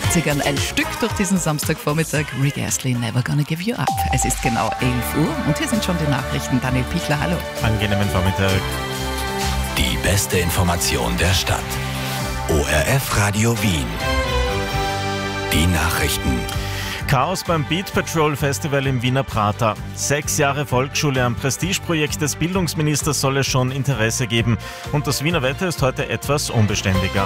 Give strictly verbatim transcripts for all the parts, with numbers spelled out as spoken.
achtzigern ein Stück durch diesen Samstagvormittag. Rick Astley, Never Gonna Give You Up. Es ist genau elf Uhr und hier sind schon die Nachrichten. Daniel Pichler, hallo. Angenehmen Vormittag. Die beste Information der Stadt. O R F Radio Wien. Die Nachrichten. Chaos beim Beat Patrol Festival im Wiener Prater. Sechs Jahre Volksschule am Prestigeprojekt des Bildungsministers soll es schon Interesse geben. Und das Wiener Wetter ist heute etwas unbeständiger.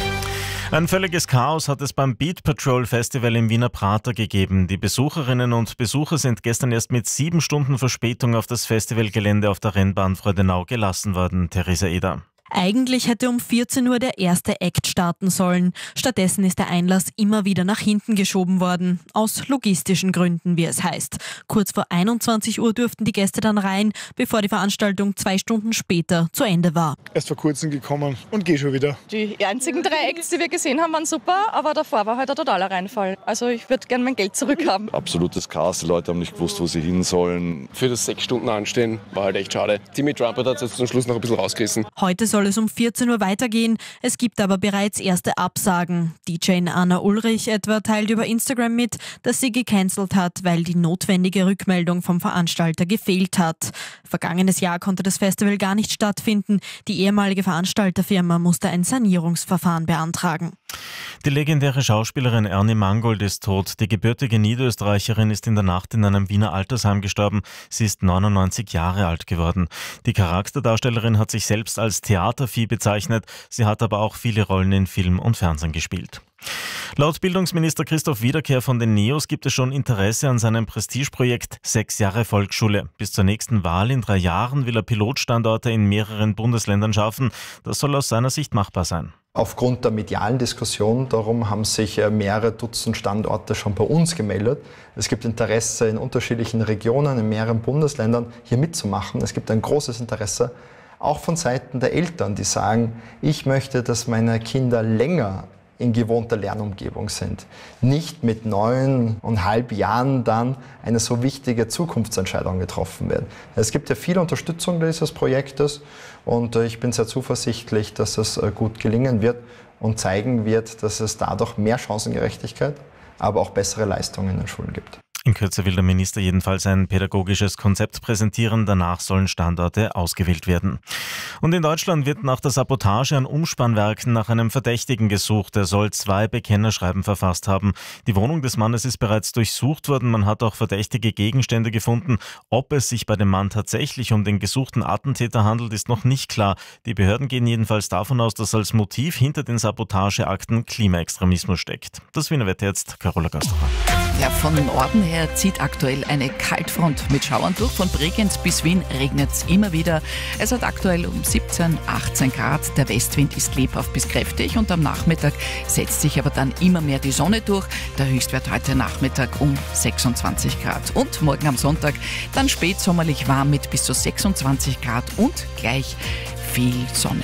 Ein völliges Chaos hat es beim Beat Patrol Festival im Wiener Prater gegeben. Die Besucherinnen und Besucher sind gestern erst mit sieben Stunden Verspätung auf das Festivalgelände auf der Rennbahn Freudenau gelassen worden. Theresa Eder. Eigentlich hätte um vierzehn Uhr der erste Act starten sollen. Stattdessen ist der Einlass immer wieder nach hinten geschoben worden. Aus logistischen Gründen, wie es heißt. Kurz vor einundzwanzig Uhr durften die Gäste dann rein, bevor die Veranstaltung zwei Stunden später zu Ende war. Erst vor kurzem gekommen und gehe schon wieder. Die einzigen drei Acts, die wir gesehen haben, waren super, aber davor war halt ein totaler Reinfall. Also ich würde gerne mein Geld zurückhaben. Absolutes Chaos, die Leute haben nicht gewusst, wo sie hin sollen. Für das sechs Stunden Anstehen war halt echt schade. Timmy Trumpet hat es jetzt zum Schluss noch ein bisschen rausgerissen. Heute soll es um vierzehn Uhr weitergehen. Es gibt aber bereits erste Absagen. D J Anna Ulrich etwa teilt über Instagram mit, dass sie gecancelt hat, weil die notwendige Rückmeldung vom Veranstalter gefehlt hat. Vergangenes Jahr konnte das Festival gar nicht stattfinden. Die ehemalige Veranstalterfirma musste ein Sanierungsverfahren beantragen. Die legendäre Schauspielerin Ernie Mangold ist tot. Die gebürtige Niederösterreicherin ist in der Nacht in einem Wiener Altersheim gestorben. Sie ist neunundneunzig Jahre alt geworden. Die Charakterdarstellerin hat sich selbst als Theatervieh bezeichnet. Sie hat aber auch viele Rollen in Film und Fernsehen gespielt. Laut Bildungsminister Christoph Wiederkehr von den Neos gibt es schon Interesse an seinem Prestigeprojekt Sechs Jahre Volksschule. Bis zur nächsten Wahl in drei Jahren will er Pilotstandorte in mehreren Bundesländern schaffen. Das soll aus seiner Sicht machbar sein. Aufgrund der medialen Diskussion darum haben sich mehrere Dutzend Standorte schon bei uns gemeldet. Es gibt Interesse in unterschiedlichen Regionen, in mehreren Bundesländern hier mitzumachen. Es gibt ein großes Interesse, auch von Seiten der Eltern, die sagen, ich möchte, dass meine Kinder länger in gewohnter Lernumgebung sind. Nicht mit neuneinhalb Jahren dann eine so wichtige Zukunftsentscheidung getroffen wird. Es gibt ja viel Unterstützung dieses Projektes und ich bin sehr zuversichtlich, dass es gut gelingen wird und zeigen wird, dass es dadurch mehr Chancengerechtigkeit, aber auch bessere Leistungen in den Schulen gibt. In Kürze will der Minister jedenfalls ein pädagogisches Konzept präsentieren. Danach sollen Standorte ausgewählt werden. Und in Deutschland wird nach der Sabotage an Umspannwerken nach einem Verdächtigen gesucht. Er soll zwei Bekennerschreiben verfasst haben. Die Wohnung des Mannes ist bereits durchsucht worden. Man hat auch verdächtige Gegenstände gefunden. Ob es sich bei dem Mann tatsächlich um den gesuchten Attentäter handelt, ist noch nicht klar. Die Behörden gehen jedenfalls davon aus, dass als Motiv hinter den Sabotageakten Klimaextremismus steckt. Das Wiener Wetter jetzt, Carola Gasterer. Ja, von Norden her zieht aktuell eine Kaltfront mit Schauern durch. Von Bregenz bis Wien regnet es immer wieder. Es hat aktuell um siebzehn, achtzehn Grad. Der Westwind ist lebhaft bis kräftig und am Nachmittag setzt sich aber dann immer mehr die Sonne durch. Der Höchstwert heute Nachmittag um sechsundzwanzig Grad. Und morgen am Sonntag dann spätsommerlich warm mit bis zu sechsundzwanzig Grad und gleich viel Sonne.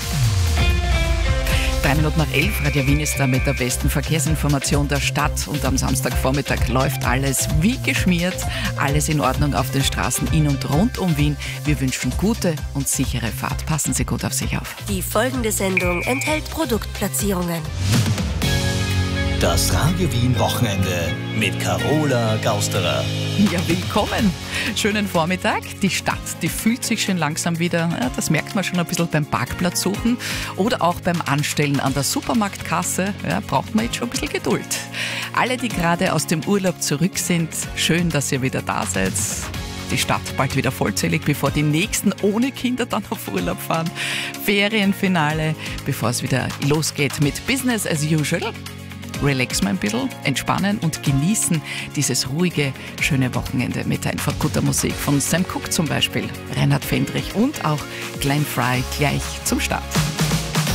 Drei Minuten nach elf, Radio Wien ist da mit der besten Verkehrsinformation der Stadt und am Samstagvormittag läuft alles wie geschmiert, alles in Ordnung auf den Straßen in und rund um Wien. Wir wünschen gute und sichere Fahrt. Passen Sie gut auf sich auf. Die folgende Sendung enthält Produktplatzierungen. Das Radio Wien Wochenende mit Carola Gausterer. Ja, willkommen. Schönen Vormittag. Die Stadt, die fühlt sich schon langsam wieder, ja, das merkt man schon ein bisschen beim Parkplatz suchen oder auch beim Anstellen an der Supermarktkasse. Ja, braucht man jetzt schon ein bisschen Geduld. Alle, die gerade aus dem Urlaub zurück sind, schön, dass ihr wieder da seid. Die Stadt bald wieder vollzählig, bevor die Nächsten ohne Kinder dann auf Urlaub fahren. Ferienfinale, bevor es wieder losgeht mit Business as usual. Relaxen ein bisschen, entspannen und genießen dieses ruhige, schöne Wochenende mit einfach guter Musik von Sam Cooke zum Beispiel, Reinhard Fendrich und auch Glenn Frey gleich zum Start.